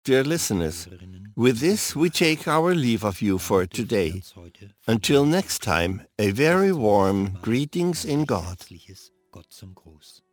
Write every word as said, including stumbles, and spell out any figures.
dear listeners, with this we take our leave of you for today. Until next time, a very warm greetings in God. Gott zum Gruß.